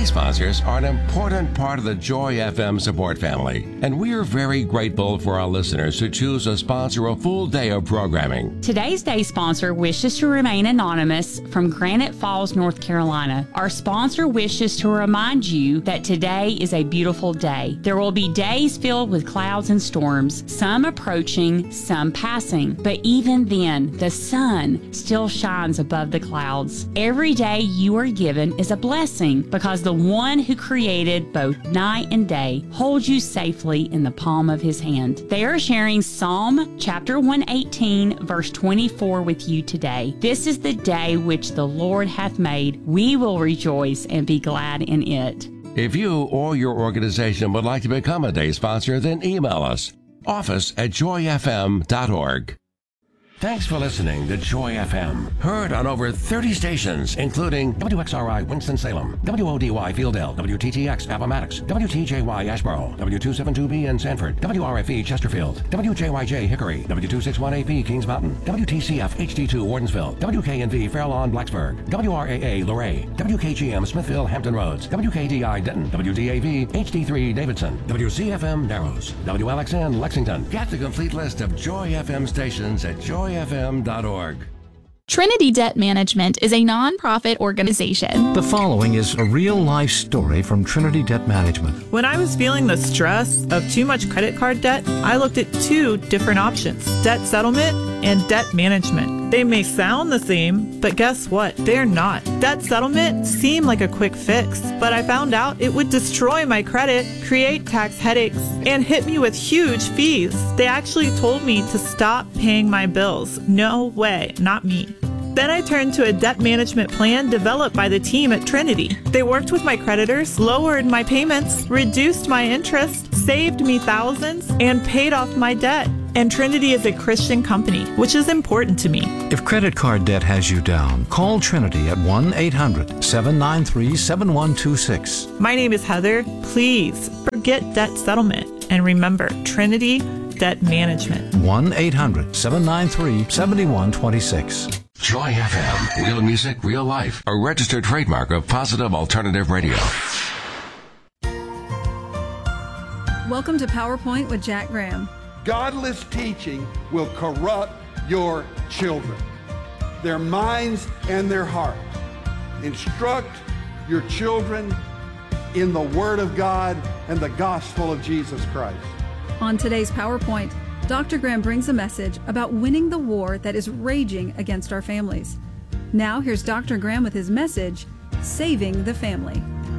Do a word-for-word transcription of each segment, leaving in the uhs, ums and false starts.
Day sponsors are an important part of the Joy F M support family, and we are very grateful for our listeners who choose to sponsor a full day of programming. Today's day sponsor wishes to remain anonymous from Granite Falls, North Carolina. Our sponsor wishes to remind you that today is a beautiful day. There will be days filled with clouds and storms, some approaching, some passing, but even then, the sun still shines above the clouds. Every day you are given is a blessing because the one who created both night and day holds you safely in the palm of his hand. They are sharing Psalm chapter one eighteen, verse twenty-four with you today. This is the day which the Lord hath made. We will rejoice and be glad in it. If you or your organization would like to become a day sponsor, then email us, office at joy f m dot org. Thanks for listening to Joy F M. Heard on over thirty stations, including W X R I Winston-Salem, W O D Y Fieldale, W T T X Appomattox, W T J Y Asheboro, W two seventy-two B in Sanford, W R F E Chesterfield, W J Y J Hickory, W two sixty-one A P Kings Mountain, W T C F H D two Wardensville, W K N V Fair Lawn Blacksburg, W R A A Luray, W K G M Smithville Hampton Roads, W K D I Denton, W D A V H D three Davidson, W C F M Narrows, W L X N Lexington. Get the complete list of Joy F M stations at joy f m dot org. Trinity Debt Management is a nonprofit organization. The following is a real-life story from Trinity Debt Management. When I was feeling the stress of too much credit card debt, I looked at two different options: debt settlement and debt management. They may sound the same, but guess what? They're not. Debt settlement seemed like a quick fix, but I found out it would destroy my credit, create tax headaches, and hit me with huge fees. They actually told me to stop paying my bills. No way, not me. Then I turned to a debt management plan developed by the team at Trinity. They worked with my creditors, lowered my payments, reduced my interest, saved me thousands, and paid off my debt. And Trinity is a Christian company, which is important to me. If credit card debt has you down, call Trinity at one eight hundred seven nine three seven one two six. My name is Heather. Please forget debt settlement and remember Trinity Debt Management. one eight hundred seven nine three seven one two six. Joy F M, real music, real life, a registered trademark of Positive Alternative Radio. Welcome to PowerPoint with Jack Graham. Godless teaching will corrupt your children, their minds and their hearts. Instruct your children in the Word of God and the gospel of Jesus Christ. On today's PowerPoint, Doctor Graham brings a message about winning the war that is raging against our families. Now here's Doctor Graham with his message, Saving the Family.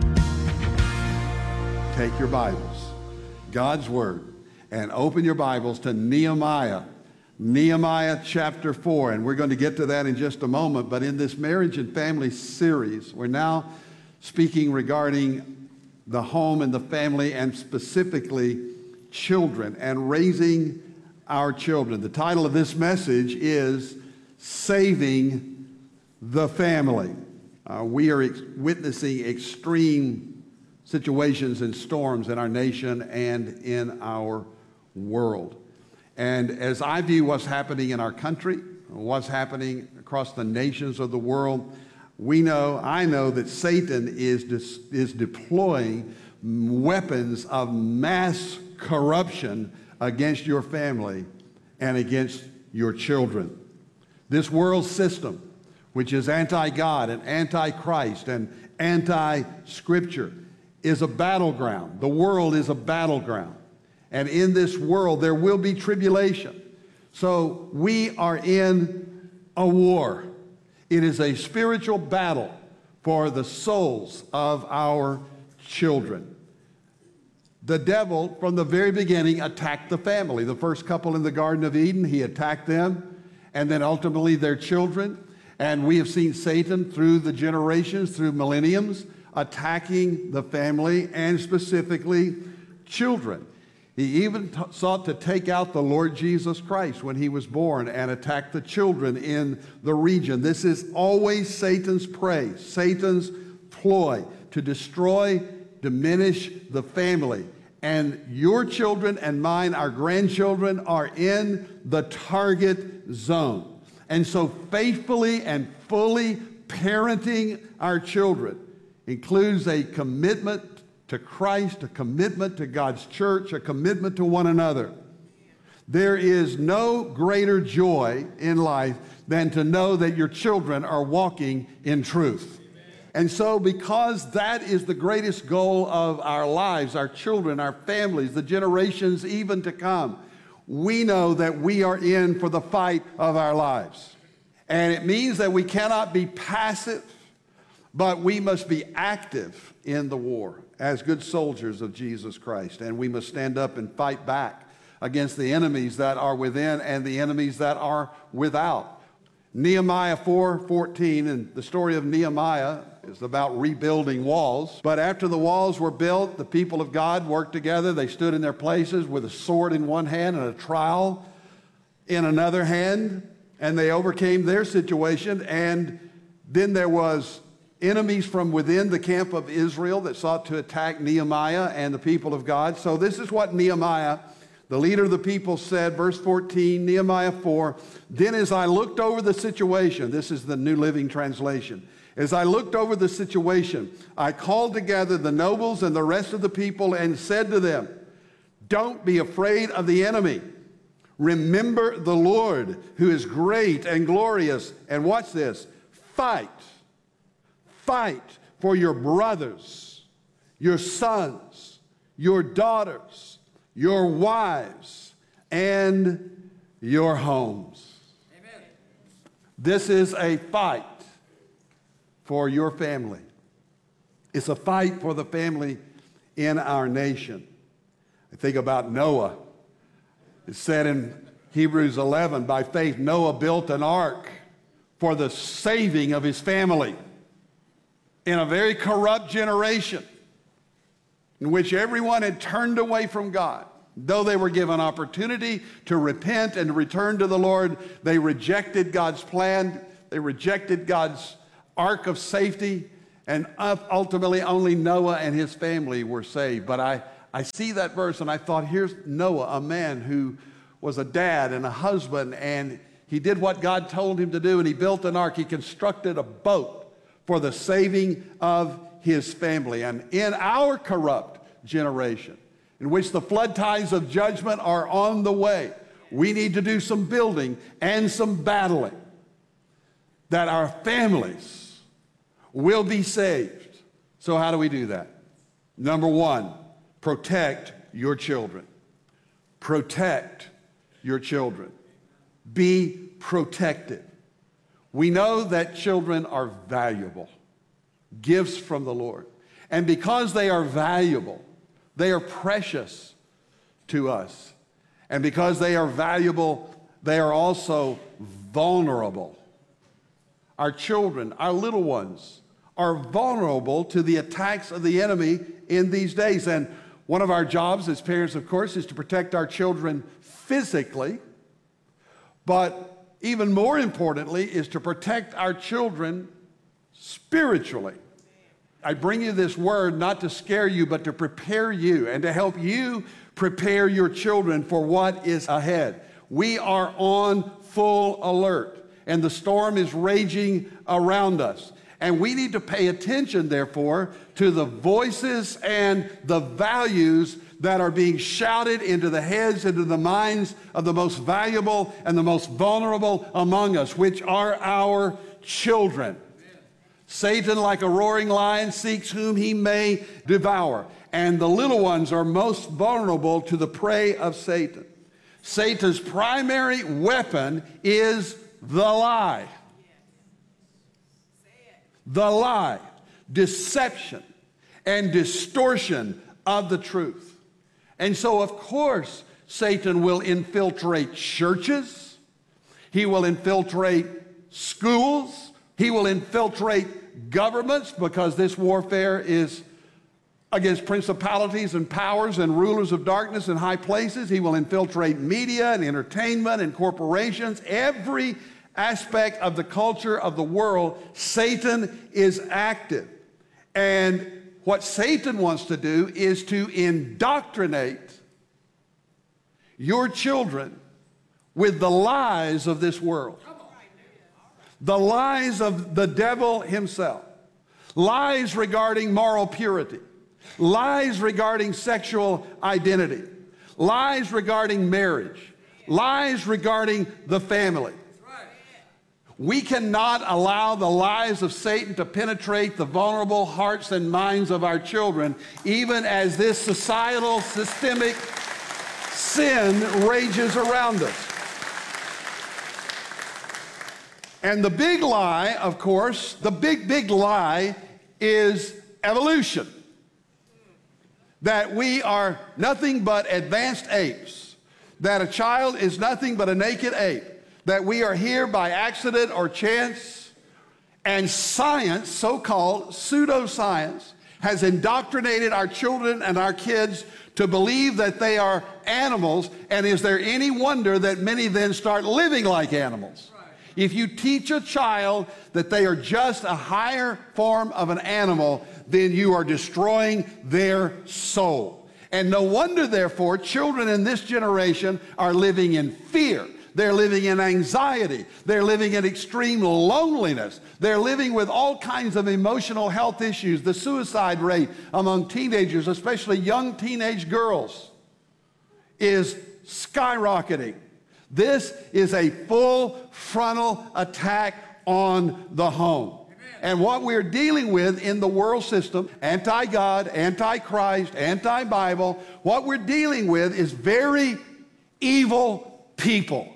Take your Bibles, God's Word, and open your Bibles to Nehemiah. Nehemiah chapter four, and we're going to get to that in just a moment. But in this marriage and family series, we're now speaking regarding the home and the family, and specifically children and raising our children. The title of this message is Saving the Family. Uh, we are ex- witnessing extreme situations and storms in our nation and in our world. And as I view what's happening in our country, what's happening across the nations of the world, we know, I know that Satan is, dis- is deploying weapons of mass corruption against your family and against your children. This world system, which is anti-God and anti-Christ and anti-Scripture, is a battleground. The world is a battleground. And in this world, there will be tribulation. So we are in a war. It is a spiritual battle for the souls of our children. The devil, from the very beginning, attacked the family. The first couple in the Garden of Eden, he attacked them, and then ultimately their children. And we have seen Satan through the generations, through millenniums, attacking the family and specifically children. He even t- sought to take out the Lord Jesus Christ when he was born and attack the children in the region. This is always Satan's prey, Satan's ploy to destroy, diminish the family. And your children and mine, our grandchildren, are in the target zone. And so faithfully and fully parenting our children includes a commitment to Christ, a commitment to God's church, a commitment to one another. There is no greater joy in life than to know that your children are walking in truth. And so because that is the greatest goal of our lives, our children, our families, the generations even to come, we know that we are in for the fight of our lives. And it means that we cannot be passive, but we must be active in the war as good soldiers of Jesus Christ. And we must stand up and fight back against the enemies that are within and the enemies that are without. Nehemiah four fourteen, and the story of Nehemiah is about rebuilding walls. But after the walls were built, the people of God worked together. They stood in their places with a sword in one hand and a trowel in another hand, and they overcame their situation. And then there was enemies from within the camp of Israel that sought to attack Nehemiah and the people of God. So this is what Nehemiah, the leader of the people, said, verse fourteen, Nehemiah four, "Then as I looked over the situation," this is the New Living Translation, "as I looked over the situation, I called together the nobles and the rest of the people and said to them, 'Don't be afraid of the enemy. Remember the Lord, who is great and glorious.' And watch this, fight. Fight for your brothers, your sons, your daughters, your wives, and your homes." Amen. This is a fight for your family. It's a fight for the family in our nation. I think about Noah. It's said in Hebrews eleven, by faith Noah built an ark for the saving of his family in a very corrupt generation in which everyone had turned away from God. Though they were given opportunity to repent and return to the Lord, they rejected God's plan. They rejected God's ark of safety, and ultimately only Noah and his family were saved. But I, I see that verse and I thought, here's Noah, a man who was a dad and a husband, and he did what God told him to do, and he built an ark. He constructed a boat for the saving of his family. And in our corrupt generation, in which the flood tides of judgment are on the way, we need to do some building and some battling that our families will be saved. So how do we do that? Number one, protect your children. Protect your children. Be protected. We know that children are valuable, gifts from the Lord. And because they are valuable, they are precious to us. And because they are valuable, they are also vulnerable. Our children, our little ones, are vulnerable to the attacks of the enemy in these days. And one of our jobs as parents, of course, is to protect our children physically, but even more importantly is to protect our children spiritually. I bring you this word not to scare you, but to prepare you and to help you prepare your children for what is ahead. We are on full alert, and the storm is raging around us. And we need to pay attention, therefore, to the voices and the values that are being shouted into the heads, into the minds of the most valuable and the most vulnerable among us, which are our children. Satan, like a roaring lion, seeks whom he may devour. And the little ones are most vulnerable to the prey of Satan. Satan's primary weapon is the lie. The lie, deception, and distortion of the truth. And so, of course, Satan will infiltrate churches. He will infiltrate schools. He will infiltrate governments, because this warfare is against principalities and powers and rulers of darkness in high places. He will infiltrate media and entertainment and corporations. Every aspect of the culture of the world, Satan is active. And what Satan wants to do is to indoctrinate your children with the lies of this world, the lies of the devil himself. lies regarding moral purity, lies regarding sexual identity, lies regarding marriage, lies regarding the family. We cannot allow the lies of Satan to penetrate the vulnerable hearts and minds of our children, even as this societal systemic sin rages around us. And the big lie, of course, the big, big lie is evolution. That we are nothing but advanced apes. That a child is nothing but a naked ape. That we are here by accident or chance. And science, so-called pseudoscience, has indoctrinated our children and our kids to believe that they are animals. And is there any wonder that many then start living like animals? If you teach a child that they are just a higher form of an animal, then you are destroying their soul. And no wonder, therefore, children in this generation are living in fear. They're living in anxiety. They're living in extreme loneliness. They're living with all kinds of emotional health issues. The suicide rate among teenagers, especially young teenage girls, is skyrocketing. This is a full frontal attack on the home. And what we're dealing with in the world system, anti-God, anti-Christ, anti-Bible, what we're dealing with is very evil people.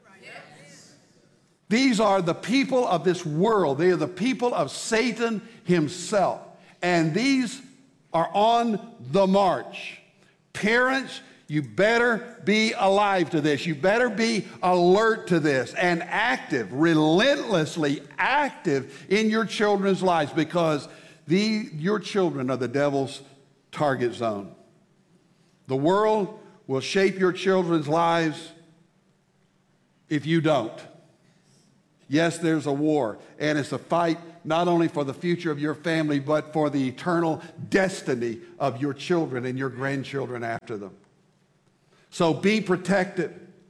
These are the people of this world. They are the people of Satan himself. And these are on the march. Parents, you better be alive to this. You better be alert to this and active, relentlessly active in your children's lives, because the, your children are the devil's target zone. The world will shape your children's lives if you don't. Yes, there's a war, and it's a fight not only for the future of your family, but for the eternal destiny of your children and your grandchildren after them. So be protected.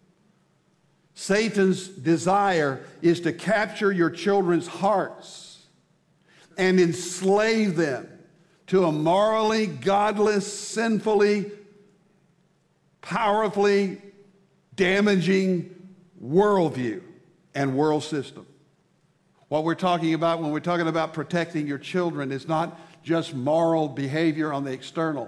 Satan's desire is to capture your children's hearts and enslave them to a morally godless, sinfully, powerfully damaging worldview and world system. What we're talking about when we're talking about protecting your children is not just moral behavior on the external,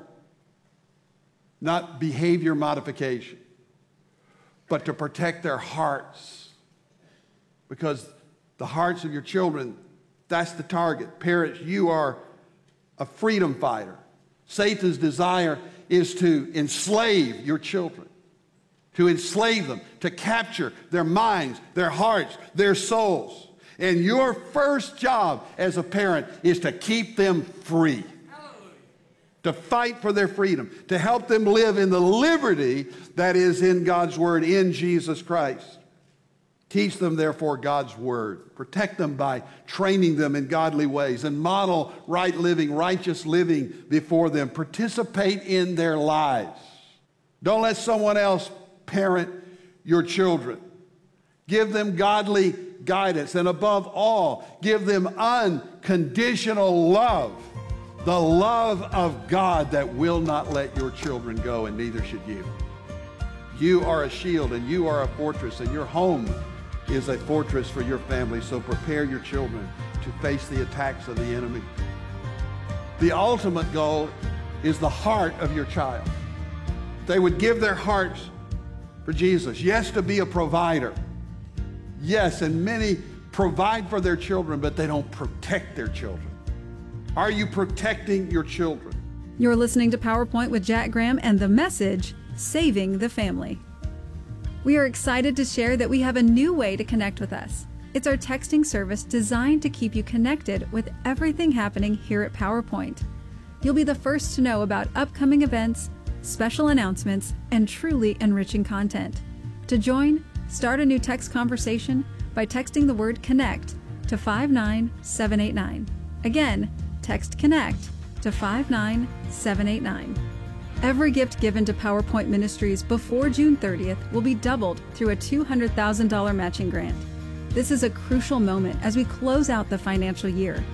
not behavior modification, but to protect their hearts. Because the hearts of your children, that's the target. Parents, you are a freedom fighter. Satan's desire is to enslave your children, to enslave them, to capture their minds, their hearts, their souls. And your first job as a parent is to keep them free, to fight for their freedom, to help them live in the liberty that is in God's Word, in Jesus Christ. Teach them, therefore, God's Word. Protect them by training them in godly ways and model right living, righteous living before them. Participate in their lives. Don't let someone else parent your children. Give them godly guidance, and above all, give them unconditional love, the love of God that will not let your children go, and neither should you. You are a shield, and you are a fortress, and your home is a fortress for your family, so prepare your children to face the attacks of the enemy. The ultimate goal is the heart of your child. They would give their hearts for Jesus. Yes, to be a provider. Yes, and many provide for their children, but they don't protect their children. Are you protecting your children? You're listening to PowerPoint with Jack Graham and the message, Saving the Family. We are excited to share that we have a new way to connect with us. It's our texting service designed to keep you connected with everything happening here at PowerPoint. You'll be the first to know about upcoming events, special announcements, and truly enriching content. To join, start a new text conversation by texting the word CONNECT to five nine seven eight nine. Again, text CONNECT to five nine seven eight nine. Every gift given to PowerPoint Ministries before June thirtieth will be doubled through a two hundred thousand dollars matching grant. This is a crucial moment as we close out the financial year.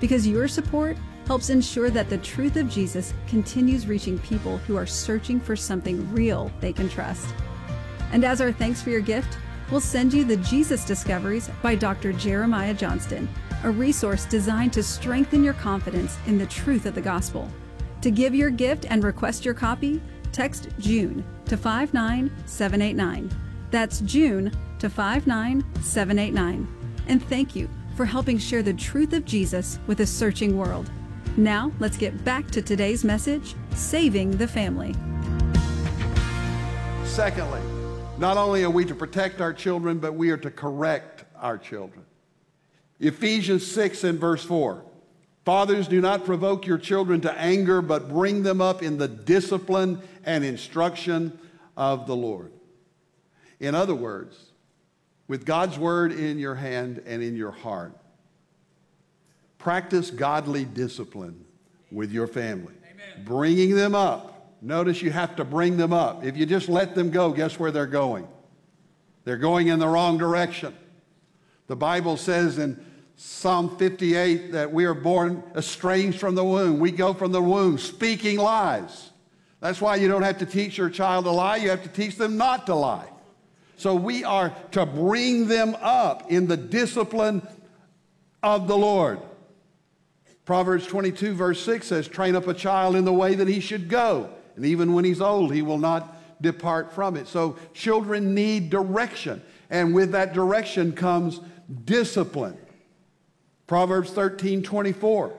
because your support helps ensure that the truth of Jesus continues reaching people who are searching for something real they can trust. And as our thanks for your gift, we'll send you the Jesus Discoveries by Doctor Jeremiah Johnston, a resource designed to strengthen your confidence in the truth of the gospel. To give your gift and request your copy, text June to five nine seven eight nine. That's June to five nine seven eight nine. And thank you for helping share the truth of Jesus with a searching world. Now, let's get back to today's message, Saving the Family. Secondly, not only are we to protect our children, but we are to correct our children. Ephesians six and verse four. Fathers, do not provoke your children to anger, but bring them up in the discipline and instruction of the Lord. In other words, with God's word in your hand and in your heart, practice godly discipline with your family. Amen. Bringing them up. Notice you have to bring them up. If you just let them go, guess where they're going? They're going in the wrong direction. The Bible says in Psalm fifty-eight that we are born estranged from the womb. We go from the womb speaking lies. That's why you don't have to teach your child to lie. You have to teach them not to lie. So we are to bring them up in the discipline of the Lord. Proverbs twenty-two verse six says, train up a child in the way that he should go, and even when he's old, he will not depart from it. So children need direction, and with that direction comes discipline. Proverbs thirteen twenty-four.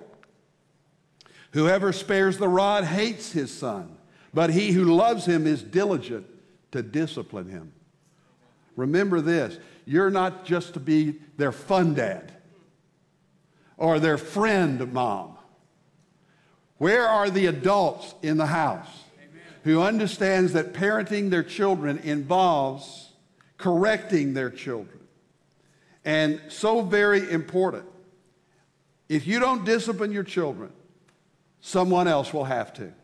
Whoever spares the rod hates his son, but he who loves him is diligent to discipline him. Remember this, you're not just to be their fun dad or their friend mom. Where are the adults in the house who understands that parenting their children involves correcting their children? And so very important. If you don't discipline your children, someone else will have to.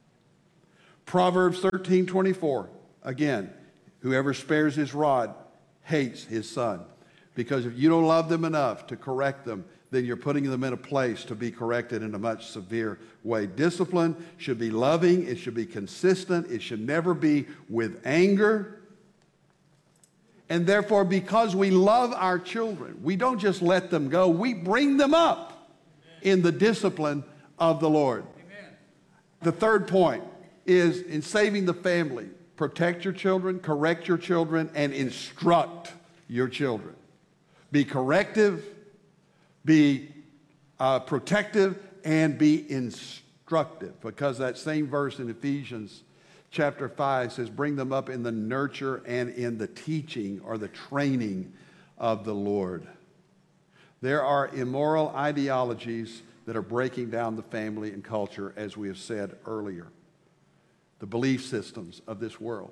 Proverbs thirteen twenty-four, again, whoever spares his rod hates his son. Because if you don't love them enough to correct them, then you're putting them in a place to be corrected in a much severe way. Discipline should be loving, it should be consistent, it should never be with anger. And therefore, because we love our children, we don't just let them go, we bring them up in the discipline of the Lord. Amen. The third point is in saving the family, protect your children, correct your children, and instruct your children. Be corrective, be uh, protective, and be instructive. Because that same verse in Ephesians chapter five says, bring them up in the nurture and in the teaching or the training of the Lord. There are immoral ideologies that are breaking down the family and culture, as we have said earlier. The belief systems of this world.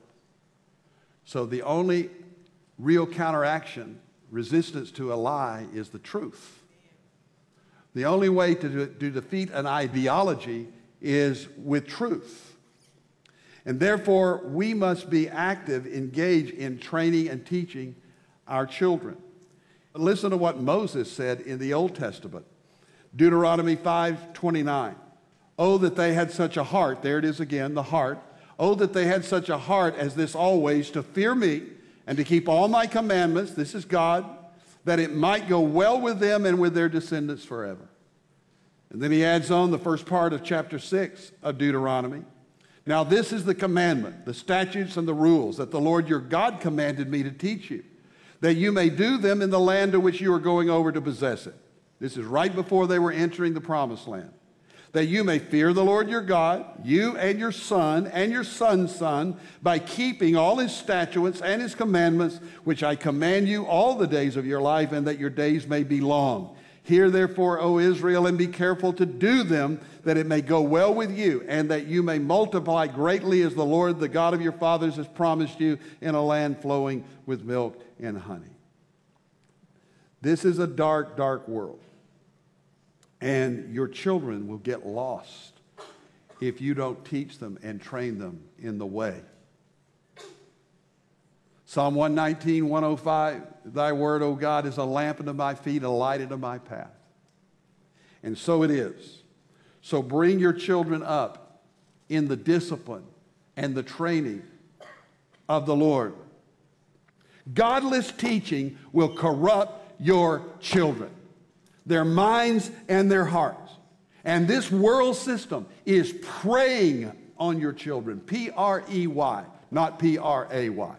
So the only real counteraction, resistance to a lie, is the truth. The only way to, to defeat an ideology is with truth. And therefore, we must be active, engaged in training and teaching our children. Listen to what Moses said in the Old Testament. Deuteronomy five twenty-nine. Oh, that they had such a heart. There it is again, the heart. Oh, that they had such a heart as this always, to fear me and to keep all my commandments. This is God. That it might go well with them and with their descendants forever. And then he adds on the first part of chapter six of Deuteronomy. Now this is the commandment, the statutes and the rules that the Lord your God commanded me to teach you, that you may do them in the land to which you are going over to possess it. This is right before they were entering the promised land. That you may fear the Lord your God, you and your son and your son's son, by keeping all his statutes and his commandments, which I command you all the days of your life, and that your days may be long. Hear therefore, O Israel, and be careful to do them, that it may go well with you, and that you may multiply greatly as the Lord, the God of your fathers, has promised you, in a land flowing with milk and honey. This is a dark, dark world. And your children will get lost if you don't teach them and train them in the way. Psalm one nineteen, one oh five, thy word, O God, is a lamp unto my feet, a light unto my path. And so it is. So bring your children up in the discipline and the training of the Lord. Godless teaching will corrupt your children, their minds and their hearts. And this world system is preying on your children. P R E Y, not P R A Y.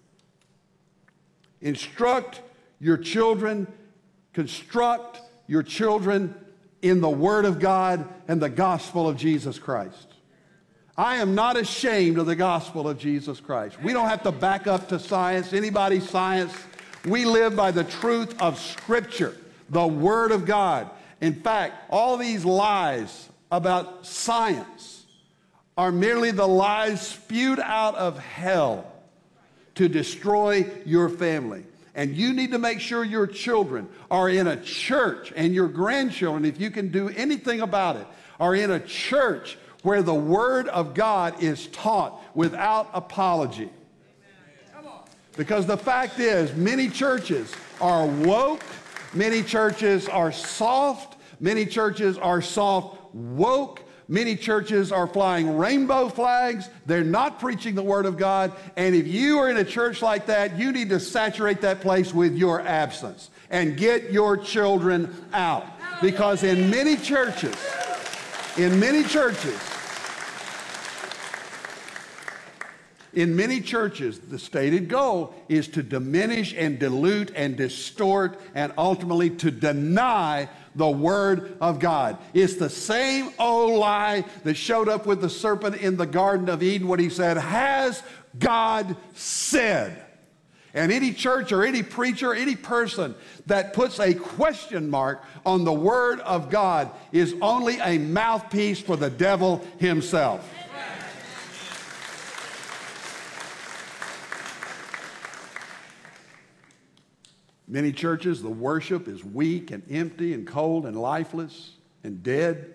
Instruct your children, construct your children in the Word of God and the gospel of Jesus Christ. I am not ashamed of the gospel of Jesus Christ. We don't have to back up to science, anybody's science. We live by the truth of Scripture, the Word of God. In fact, all these lies about science are merely the lies spewed out of hell to destroy your family. And you need to make sure your children are in a church, and your grandchildren, if you can do anything about it, are in a church where the Word of God is taught without apology. Because the fact is, many churches are woke, many churches are soft, many churches are soft woke, many churches are flying rainbow flags. They're not preaching the Word of God. And if you are in a church like that, you need to saturate that place with your absence and get your children out. Because in many churches, in many churches, in many churches, the stated goal is to diminish and dilute and distort and ultimately to deny the Word of God. It's the same old lie that showed up with the serpent in the Garden of Eden when he said, "Has God said?" And any church or any preacher, any person that puts a question mark on the Word of God is only a mouthpiece for the devil himself. Many churches, the worship is weak and empty and cold and lifeless and dead.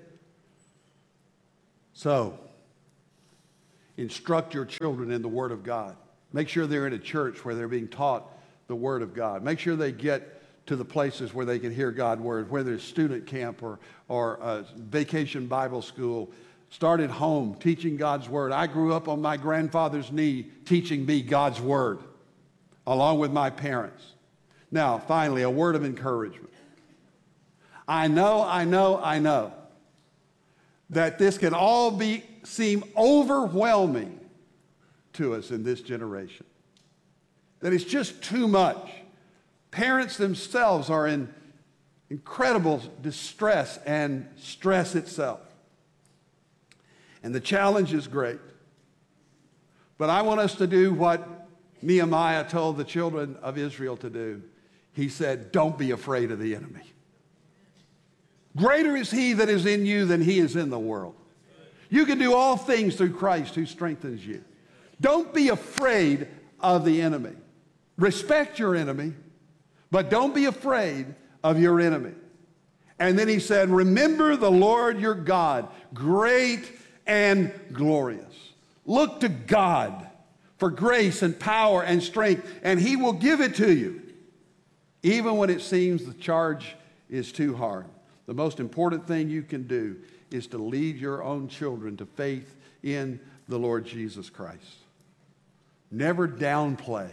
So, instruct your children in the Word of God. Make sure they're in a church where they're being taught the Word of God. Make sure they get to the places where they can hear God's Word, whether it's student camp or, or a vacation Bible school. Start at home, teaching God's Word. I grew up on my grandfather's knee teaching me God's Word, along with my parents. Now, finally, a word of encouragement. I know, I know, I know that this can all be seem overwhelming to us in this generation. That it's just too much. Parents themselves are in incredible distress and stress itself. And the challenge is great. But I want us to do what Nehemiah told the children of Israel to do. He said, don't be afraid of the enemy. Greater is he that is in you than he is in the world. You can do all things through Christ who strengthens you. Don't be afraid of the enemy. Respect your enemy, but don't be afraid of your enemy. And then he said, remember the Lord your God, great and glorious. Look to God for grace and power and strength, and he will give it to you. Even when it seems the charge is too hard, the most important thing you can do is to lead your own children to faith in the Lord Jesus Christ. Never downplay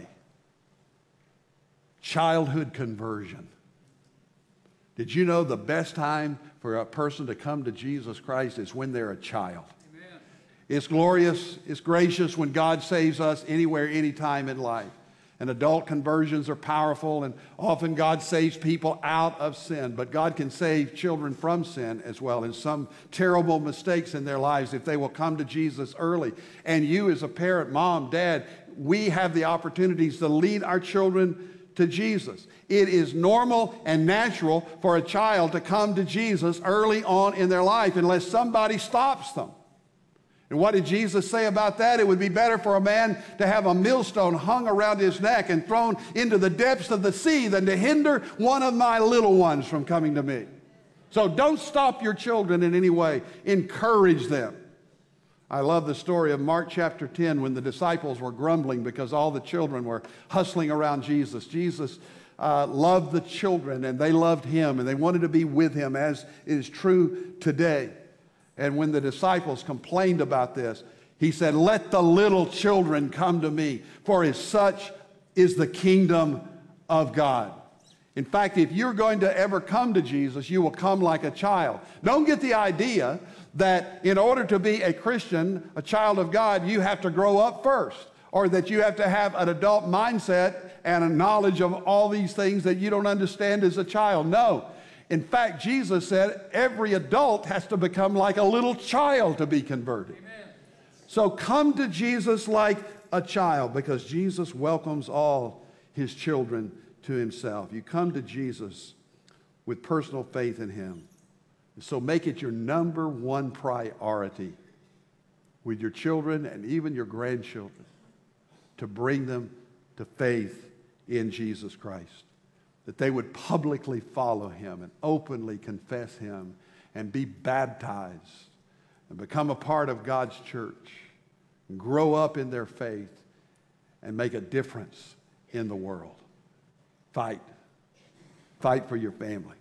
childhood conversion. Did you know the best time for a person to come to Jesus Christ is when they're a child? Amen. It's glorious, it's gracious when God saves us anywhere, anytime in life. And adult conversions are powerful, and often God saves people out of sin. But God can save children from sin as well, and some terrible mistakes in their lives if they will come to Jesus early. And you as a parent, mom, dad, we have the opportunities to lead our children to Jesus. It is normal and natural for a child to come to Jesus early on in their life unless somebody stops them. And what did Jesus say about that? It would be better for a man to have a millstone hung around his neck and thrown into the depths of the sea than to hinder one of my little ones from coming to me. So don't stop your children in any way. Encourage them. I love the story of Mark chapter ten when the disciples were grumbling because all the children were hustling around Jesus. Jesus uh, loved the children, and they loved him, and they wanted to be with him, as is true today. And when the disciples complained about this, he said, "Let the little children come to me, for as such is the kingdom of God." In fact, if you're going to ever come to Jesus, you will come like a child. Don't get the idea that in order to be a Christian, a child of God, you have to grow up first, or that you have to have an adult mindset and a knowledge of all these things that you don't understand as a child. No. In fact, Jesus said every adult has to become like a little child to be converted. Amen. So come to Jesus like a child, because Jesus welcomes all his children to himself. You come to Jesus with personal faith in him. So make it your number one priority with your children and even your grandchildren, to bring them to faith in Jesus Christ, that they would publicly follow him and openly confess him and be baptized and become a part of God's church and grow up in their faith and make a difference in the world. Fight. Fight for your family.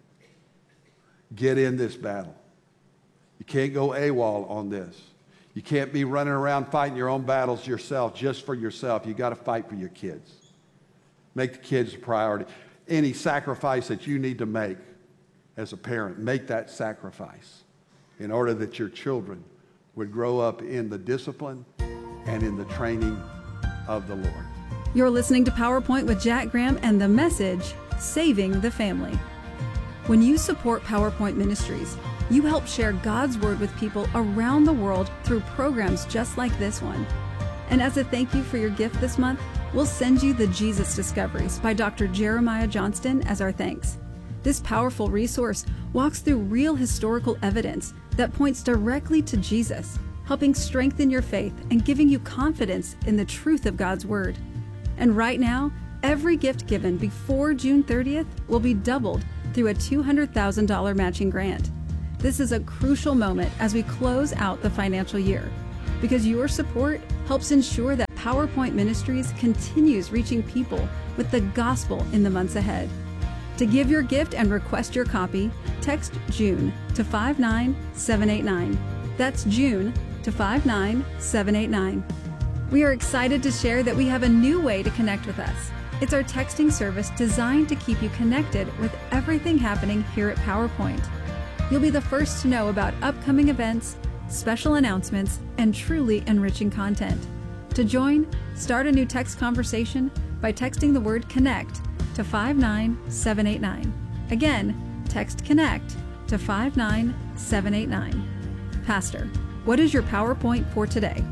Get in this battle. You can't go AWOL on this. You can't be running around fighting your own battles yourself, just for yourself. You got to fight for your kids. Make the kids a priority. Any sacrifice that you need to make as a parent, make that sacrifice in order that your children would grow up in the discipline and in the training of the Lord. You're listening to PowerPoint with Jack Graham and the message, Saving the Family. When you support PowerPoint Ministries, you help share God's Word with people around the world through programs just like this one. And as a thank you for your gift this month, we'll send you the Jesus Discoveries by Doctor Jeremiah Johnston as our thanks. This powerful resource walks through real historical evidence that points directly to Jesus, helping strengthen your faith and giving you confidence in the truth of God's Word. And right now, every gift given before June thirtieth will be doubled through a two hundred thousand dollars matching grant. This is a crucial moment as we close out the financial year, because your support helps ensure that PowerPoint Ministries continues reaching people with the gospel in the months ahead. To give your gift and request your copy, text June to five nine seven eight nine. That's June to five nine seven eight nine. We are excited to share that we have a new way to connect with us. It's our texting service designed to keep you connected with everything happening here at PowerPoint. You'll be the first to know about upcoming events, special announcements, and truly enriching content. To join, start a new text conversation by texting the word CONNECT to five nine seven eight nine. Again, text CONNECT to five nine seven eight nine. Pastor, what is your PowerPoint for today?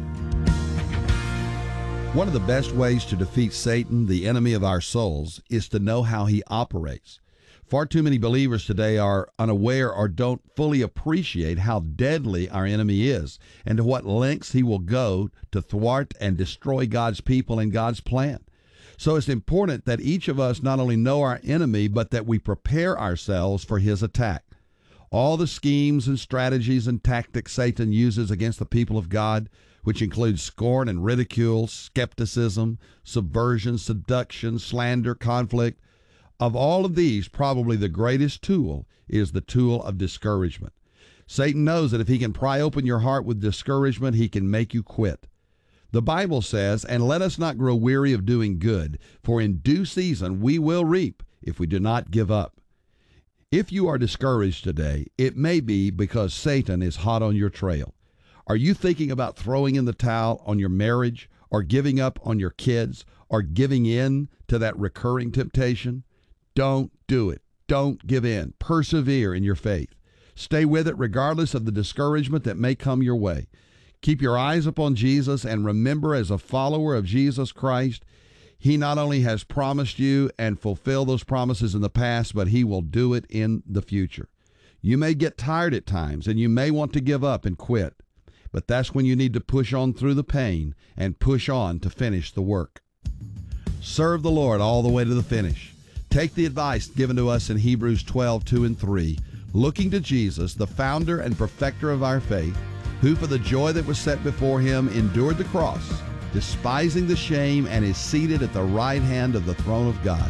One of the best ways to defeat Satan, the enemy of our souls, is to know how he operates. Far too many believers today are unaware or don't fully appreciate how deadly our enemy is and to what lengths he will go to thwart and destroy God's people and God's plan. So it's important that each of us not only know our enemy, but that we prepare ourselves for his attack. All the schemes and strategies and tactics Satan uses against the people of God, which includes scorn and ridicule, skepticism, subversion, seduction, slander, conflict. Of all of these, probably the greatest tool is the tool of discouragement. Satan knows that if he can pry open your heart with discouragement, he can make you quit. The Bible says, "And let us not grow weary of doing good, for in due season we will reap if we do not give up." If you are discouraged today, it may be because Satan is hot on your trail. Are you thinking about throwing in the towel on your marriage, or giving up on your kids, or giving in to that recurring temptation? Don't do it. Don't give in. Persevere in your faith. Stay with it regardless of the discouragement that may come your way. Keep your eyes upon Jesus and remember, as a follower of Jesus Christ, he not only has promised you and fulfilled those promises in the past, but he will do it in the future. You may get tired at times and you may want to give up and quit, but that's when you need to push on through the pain and push on to finish the work. Serve the Lord all the way to the finish. Take the advice given to us in Hebrews twelve, two and three, looking to Jesus, the founder and perfecter of our faith, who for the joy that was set before him endured the cross, despising the shame, and is seated at the right hand of the throne of God.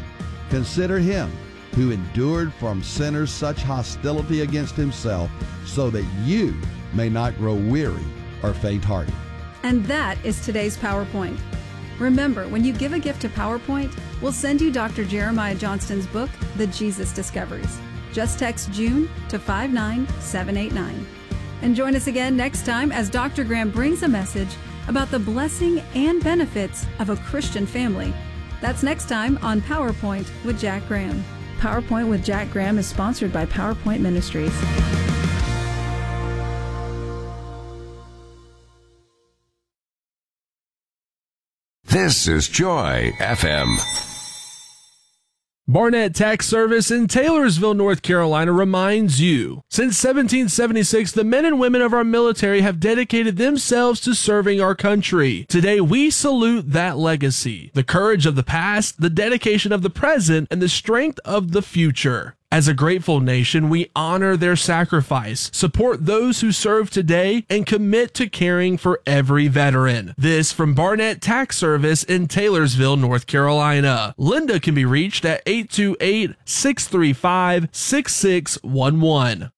Consider him who endured from sinners such hostility against himself, so that you may not grow weary or faint-hearted. And that is today's PowerPoint. Remember, when you give a gift to PowerPoint, we'll send you Doctor Jeremiah Johnston's book, The Jesus Discoveries. Just text June to five nine seven eight nine. And join us again next time as Doctor Graham brings a message about the blessing and benefits of a Christian family. That's next time on PowerPoint with Jack Graham. PowerPoint with Jack Graham is sponsored by PowerPoint Ministries. This is Joy F M. Barnett Tax Service in Taylorsville, North Carolina reminds you, since seventeen seventy-six, the men and women of our military have dedicated themselves to serving our country. Today, we salute that legacy, the courage of the past, the dedication of the present, and the strength of the future. As a grateful nation, we honor their sacrifice, support those who serve today, and commit to caring for every veteran. This from Barnett Tax Service in Taylorsville, North Carolina. Linda can be reached at eight two eight, six three five, six six one one.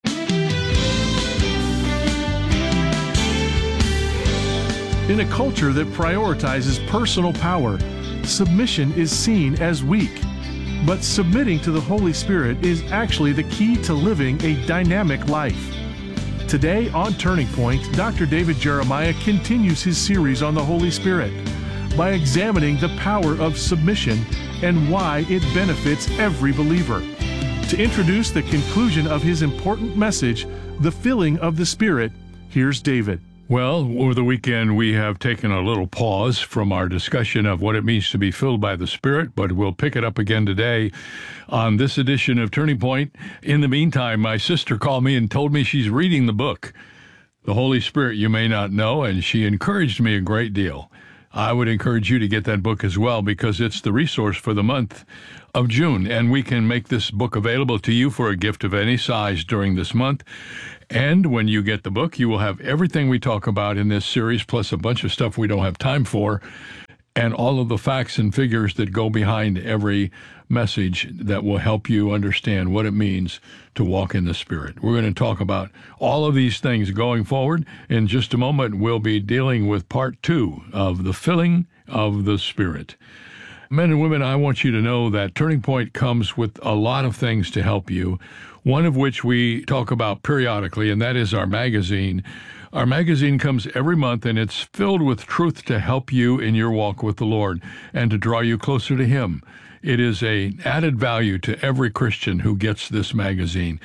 In a culture that prioritizes personal power, submission is seen as weak. But submitting to the Holy Spirit is actually the key to living a dynamic life. Today on Turning Point, Doctor David Jeremiah continues his series on the Holy Spirit by examining the power of submission and why it benefits every believer. To introduce the conclusion of his important message, The Filling of the Spirit, here's David. Well, over the weekend, we have taken a little pause from our discussion of what it means to be filled by the Spirit, but we'll pick it up again today on this edition of Turning Point. In the meantime, my sister called me and told me she's reading the book, The Holy Spirit You May Not Know, and she encouraged me a great deal. I would encourage you to get that book as well, because it's the resource for the month of June, and we can make this book available to you for a gift of any size during this month. And when you get the book, you will have everything we talk about in this series, plus a bunch of stuff we don't have time for, and all of the facts and figures that go behind every message that will help you understand what it means to walk in the Spirit. We're going to talk about all of these things going forward. In just a moment, we'll be dealing with part two of the filling of the Spirit. Men and women, I want you to know that Turning Point comes with a lot of things to help you, one of which we talk about periodically, and that is our magazine. Our magazine comes every month, and it's filled with truth to help you in your walk with the Lord and to draw you closer to Him. It is an added value to every Christian who gets this magazine.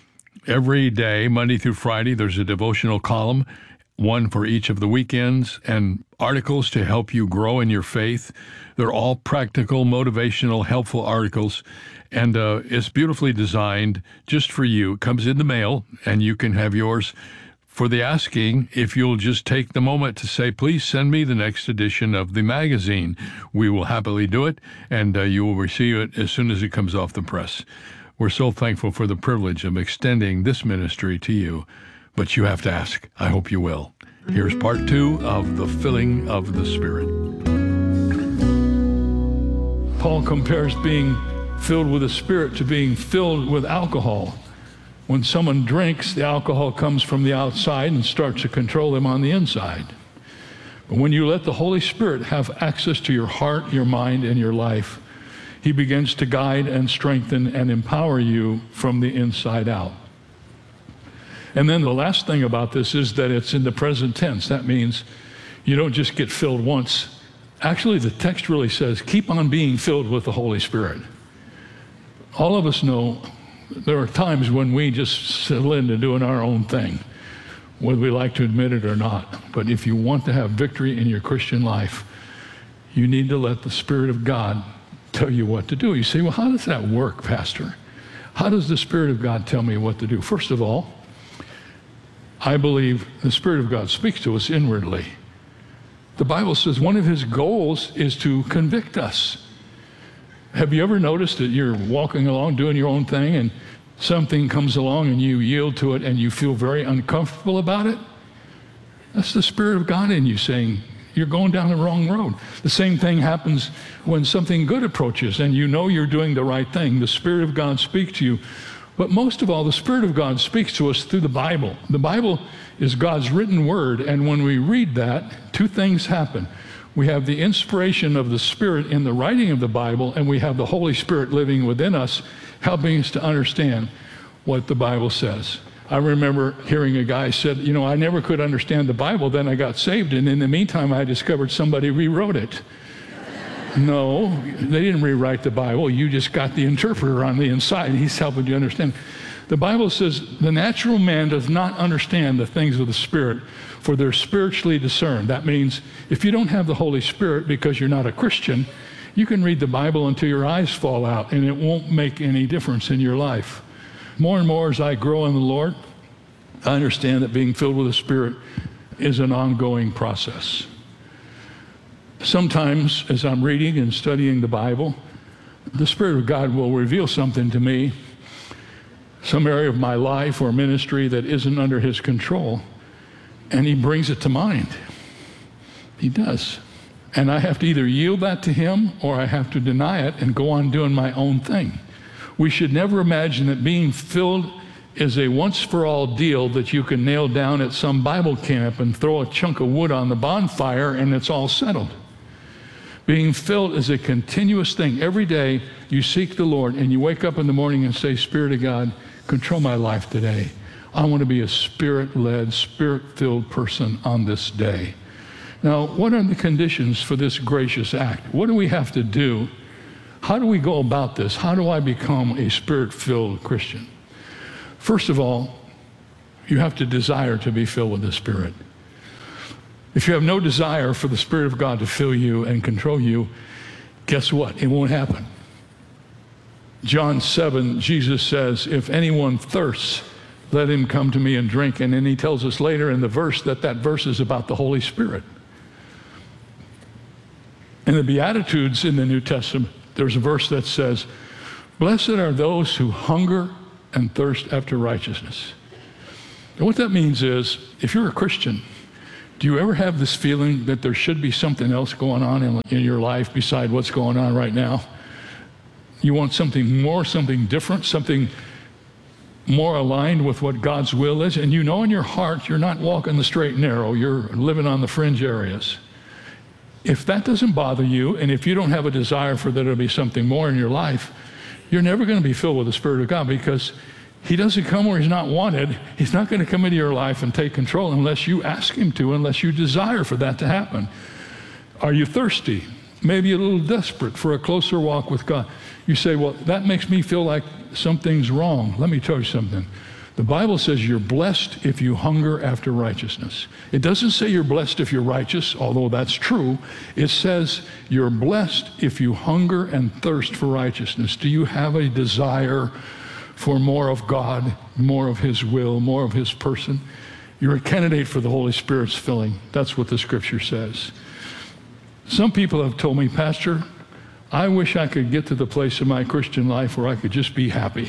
Every day, Monday through Friday, there's a devotional column, one for each of the weekends, and articles to help you grow in your faith. They're all practical, motivational, helpful articles, and uh, it's beautifully designed just for you. It comes in the mail, and you can have yours for the asking if you'll just take the moment to say, please send me the next edition of the magazine. We will happily do it, and uh, you will receive it as soon as it comes off the press. We're so thankful for the privilege of extending this ministry to you, but you have to ask. I hope you will. Here's part two of the filling of the Spirit. Paul compares being filled with the Spirit to being filled with alcohol. When someone drinks, the alcohol comes from the outside and starts to control them on the inside. But when you let the Holy Spirit have access to your heart, your mind, and your life, He begins to guide and strengthen and empower you from the inside out. And then the last thing about this is that it's in the present tense. That means you don't just get filled once. Actually, the text really says, keep on being filled with the Holy Spirit. All of us know there are times when we just settle into doing our own thing, whether we like to admit it or not. But if you want to have victory in your Christian life, you need to let the Spirit of God tell you what to do. You say, well, how does that work, Pastor? How does the Spirit of God tell me what to do? First of all, I believe the Spirit of God speaks to us inwardly. The Bible says one of His goals is to convict us. Have you ever noticed that you're walking along doing your own thing and something comes along and you yield to it and you feel very uncomfortable about it? That's the Spirit of God in you saying, you're going down the wrong road. The same thing happens when something good approaches and you know you're doing the right thing. The Spirit of God speaks to you. But most of all, the Spirit of God speaks to us through the Bible. The Bible is God's written word, and when we read that, two things happen. We have the inspiration of the Spirit in the writing of the Bible, and we have the Holy Spirit living within us, helping us to understand what the Bible says. I remember hearing a guy said, you know, I never could understand the Bible, then I got saved, and in the meantime, I discovered somebody rewrote it. No, they didn't rewrite the Bible. You just got the interpreter on the inside, and he's helping you understand. The Bible says the natural man does not understand the things of the Spirit, for they're spiritually discerned. That means if you don't have the Holy Spirit because you're not a Christian, you can read the Bible until your eyes fall out, and it won't make any difference in your life. More and more as I grow in the Lord, I understand that being filled with the Spirit is an ongoing process. Sometimes as I'm reading and studying the Bible, the Spirit of God will reveal something to me, some area of my life or ministry that isn't under His control, and He brings it to mind. He does. And I have to either yield that to Him or I have to deny it and go on doing my own thing. We should never imagine that being filled is a once-for-all deal that you can nail down at some Bible camp and throw a chunk of wood on the bonfire and it's all settled. Being filled is a continuous thing. Every day you seek the Lord and you wake up in the morning and say, Spirit of God, control my life today. I want to be a Spirit-led, Spirit-filled person on this day. Now, what are the conditions for this gracious act? What do we have to do? How do we go about this? How do I become a Spirit-filled Christian? First of all, you have to desire to be filled with the Spirit. If you have no desire for the Spirit of God to fill you and control you, guess what? It won't happen. John seven, Jesus says, if anyone thirsts, let him come to me and drink. And then he tells us later in the verse that that verse is about the Holy Spirit. In the Beatitudes in the New Testament, there's a verse that says, blessed are those who hunger and thirst after righteousness. And what that means is, if you're a Christian, do you ever have this feeling that there should be something else going on in, in your life beside what's going on right now? You want something more, something different, something more aligned with what God's will is, and you know in your heart you're not walking the straight and narrow, you're living on the fringe areas. If that doesn't bother you, and if you don't have a desire for there to be something more in your life, you're never going to be filled with the Spirit of God, because He doesn't come where He's not wanted. He's not going to come into your life and take control unless you ask Him to, unless you desire for that to happen. Are you thirsty? Maybe a little desperate for a closer walk with God. You say, well, that makes me feel like something's wrong. Let me tell you something. The Bible says you're blessed if you hunger after righteousness. It doesn't say you're blessed if you're righteous, although that's true. It says you're blessed if you hunger and thirst for righteousness. Do you have a desire for more of God, more of His will, more of His person? You're a candidate for the Holy Spirit's filling. That's what the Scripture says. Some people have told me, Pastor, I wish I could get to the place in my Christian life where I could just be happy.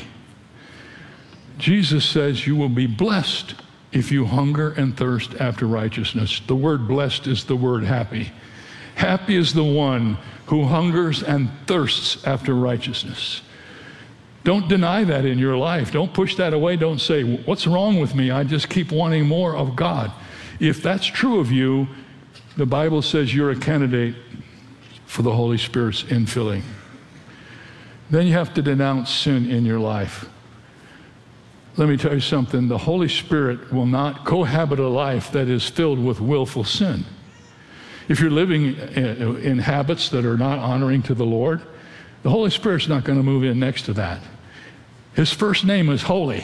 Jesus says you will be blessed if you hunger and thirst after righteousness. The word blessed is the word happy. Happy is the one who hungers and thirsts after righteousness. Don't deny that in your life. Don't push that away. Don't say, what's wrong with me? I just keep wanting more of God. If that's true of you, the Bible says you're a candidate for the Holy Spirit's infilling. Then you have to denounce sin in your life. Let me tell you something. The Holy Spirit will not cohabit a life that is filled with willful sin. If you're living in habits that are not honoring to the Lord, the Holy Spirit's not going to move in next to that. His first name is holy.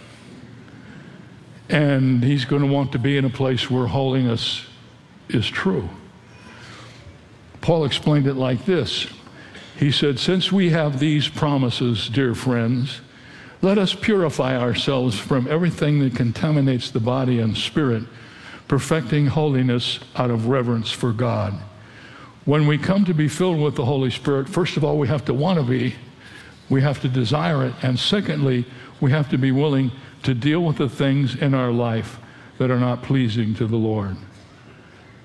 And He's going to want to be in a place where holiness is true. Paul explained it like this. He said, since we have these promises, dear friends, let us purify ourselves from everything that contaminates the body and spirit, perfecting holiness out of reverence for God. When we come to be filled with the Holy Spirit, first of all, we have to want to be, we have to desire it, and secondly, we have to be willing to deal with the things in our life that are not pleasing to the Lord. I'll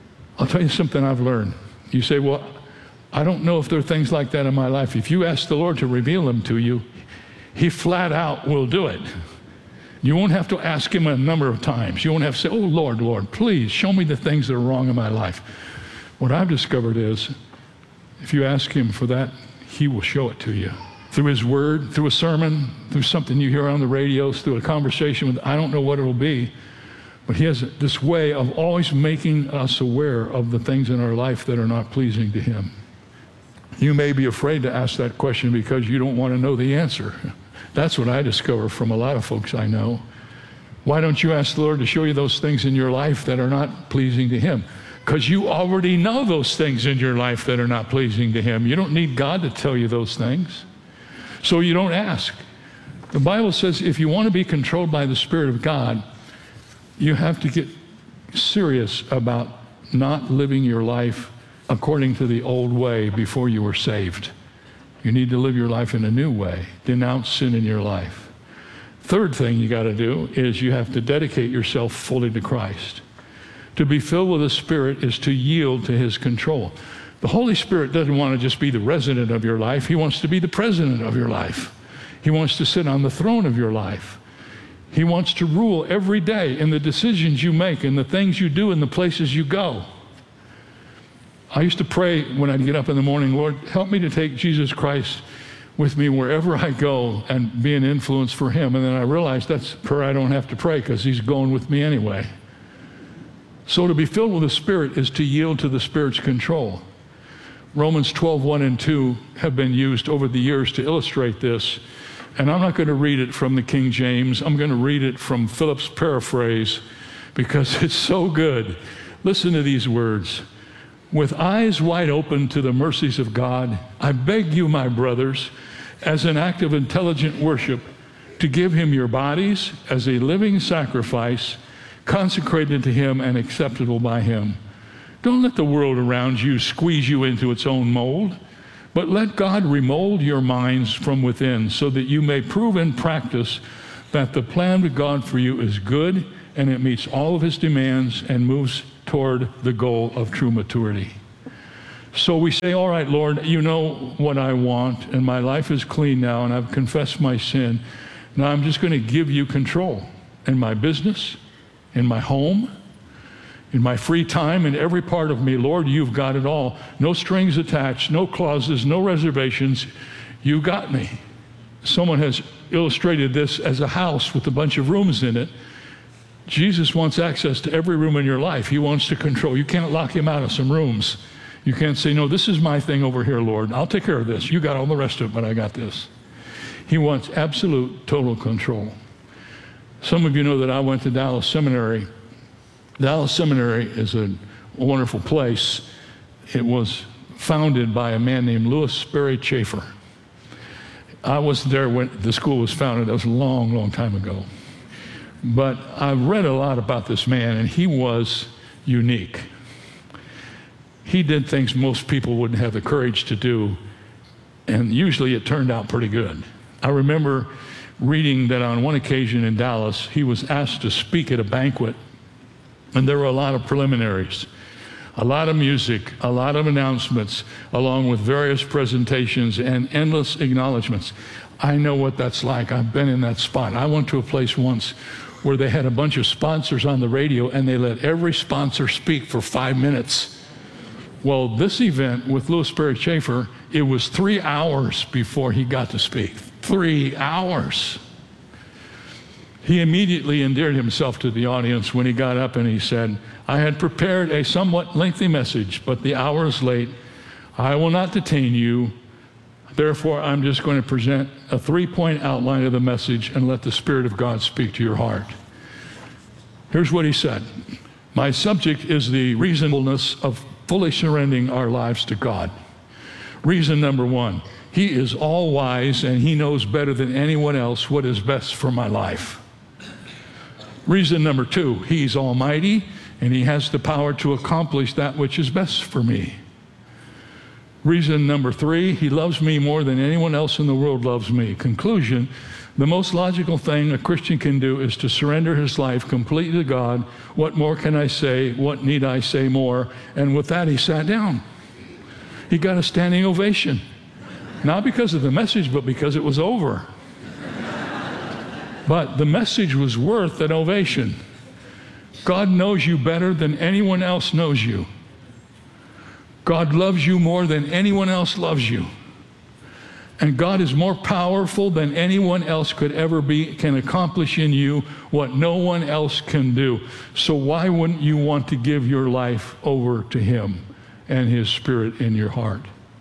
I'll tell you something I've learned. You say, well, I don't know if there are things like that in my life. If you ask the Lord to reveal them to you, he flat out will do it. You won't have to ask him a number of times. You won't have to say, oh, Lord, Lord, please show me the things that are wrong in my life. What I've discovered is if you ask him for that, he will show it to you. Through his word, through a sermon, through something you hear on the radios, through a conversation with, I don't know what it will be, but he has this way of always making us aware of the things in our life that are not pleasing to him. You may be afraid to ask that question because you don't want to know the answer. That's what I discover from a lot of folks I know. Why don't you ask the Lord to show you those things in your life that are not pleasing to him? Because you already know those things in your life that are not pleasing to him. You don't need God to tell you those things. So you don't ask. The Bible says if you want to be controlled by the Spirit of God, you have to get serious about not living your life according to the old way before you were saved. You need to live your life in a new way. Denounce sin in your life. Third thing you got to do is you have to dedicate yourself fully to Christ. To be filled with the Spirit is to yield to his control. The Holy Spirit doesn't want to just be the resident of your life. He wants to be the president of your life. He wants to sit on the throne of your life. He wants to rule every day in the decisions you make, in the things you do, in the places you go. I used to pray when I'd get up in the morning, Lord, help me to take Jesus Christ with me wherever I go and be an influence for him. And then I realized that's prayer I don't have to pray because he's going with me anyway. So to be filled with the Spirit is to yield to the Spirit's control. Romans twelve, one and two have been used over the years to illustrate this. And I'm not going to read it from the King James. I'm going to read it from Philip's paraphrase because it's so good. Listen to these words. With eyes wide open to the mercies of God, I beg you, my brothers, as an act of intelligent worship, to give him your bodies as a living sacrifice, consecrated to him and acceptable by him. Don't let the world around you squeeze you into its own mold, but let God remold your minds from within so that you may prove in practice that the plan of God for you is good and it meets all of his demands and moves toward the goal of true maturity. So we say, all right, Lord, you know what I want, and my life is clean now, and I've confessed my sin. Now I'm just going to give you control in my business, in my home, in my free time, in every part of me. Lord, you've got it all. No strings attached, no clauses, no reservations. You got me. Someone has illustrated this as a house with a bunch of rooms in it. Jesus wants access to every room in your life. He wants to control. You can't lock him out of some rooms. You can't say, no, this is my thing over here, Lord. I'll take care of this. You got all the rest of it, but I got this. He wants absolute, total control. Some of you know that I went to Dallas Seminary. Dallas Seminary is a wonderful place. It was founded by a man named Lewis Sperry Chafer. I was there when the school was founded. That was a long, long time ago. But I've read a lot about this man, and he was unique. He did things most people wouldn't have the courage to do, and usually it turned out pretty good. I remember reading that on one occasion in Dallas, he was asked to speak at a banquet, and there were a lot of preliminaries, a lot of music, a lot of announcements, along with various presentations and endless acknowledgments. I know what that's like. I've been in that spot. I went to a place once where they had a bunch of sponsors on the radio, and they let every sponsor speak for five minutes. Well, this event with Lewis Sperry Chafer, it was three hours before he got to speak. Three hours. He immediately endeared himself to the audience when he got up and he said, I had prepared a somewhat lengthy message, but the hour is late. I will not detain you. Therefore, I'm just going to present a three-point outline of the message and let the Spirit of God speak to your heart. Here's what he said. My subject is the reasonableness of fully surrendering our lives to God. Reason number one, he is all-wise and he knows better than anyone else what is best for my life. Reason number two, he's almighty and he has the power to accomplish that which is best for me. Reason number three, he loves me more than anyone else in the world loves me. Conclusion, the most logical thing a Christian can do is to surrender his life completely to God. What more can I say? What need I say more? And with that, he sat down. He got a standing ovation. Not because of the message, but because it was over. But the message was worth an ovation. God knows you better than anyone else knows you. God loves you more than anyone else loves you. And God is more powerful than anyone else could ever be, can accomplish in you what no one else can do. So why wouldn't you want to give your life over to Him and His Spirit in your heart?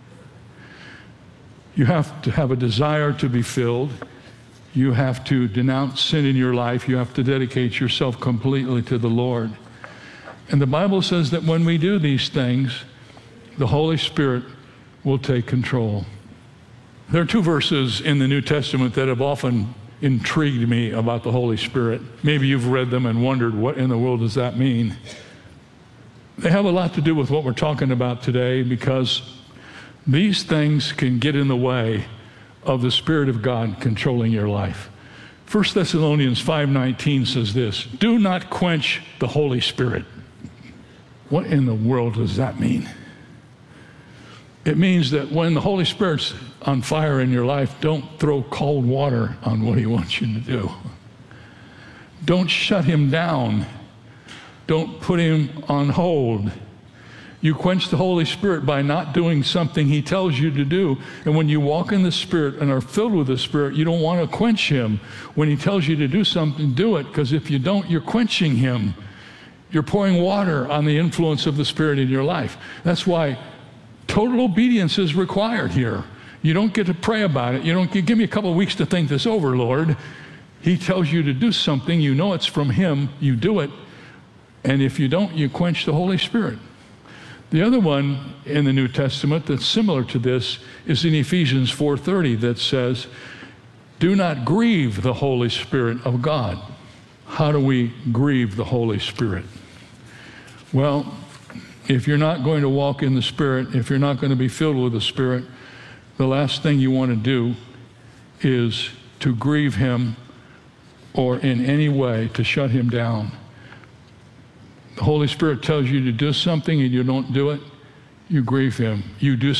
You have to have a desire to be filled. You have to denounce sin in your life. You have to dedicate yourself completely to the Lord. And the Bible says that when we do these things, the Holy Spirit will take control. There are two verses in the New Testament that have often intrigued me about the Holy Spirit. Maybe you've read them and wondered, what in the world does that mean? They have a lot to do with what we're talking about today, because these things can get in the way of the Spirit of God controlling your life. First Thessalonians five nineteen says this, do not quench the Holy Spirit. What in the world does that mean? It means that when the Holy Spirit's on fire in your life, don't throw cold water on what He wants you to do. Don't shut Him down. Don't put Him on hold. You quench the Holy Spirit by not doing something He tells you to do. And when you walk in the Spirit and are filled with the Spirit, you don't want to quench Him. When He tells you to do something, do it, because if you don't, you're quenching Him. You're pouring water on the influence of the Spirit in your life. That's why total obedience is required here. You don't get to pray about it. You don't give me a couple of weeks to think this over, Lord. He tells you to do something. You know it's from Him. You do it. And if you don't, you quench the Holy Spirit. The other one in the New Testament that's similar to this is in Ephesians four thirty that says, do not grieve the Holy Spirit of God. How do we grieve the Holy Spirit? Well, if you're not going to walk in the Spirit, if you're not going to be filled with the Spirit, the last thing you want to do is to grieve Him or in any way to shut Him down. The Holy Spirit tells you to do something and you don't do it, you grieve Him. You do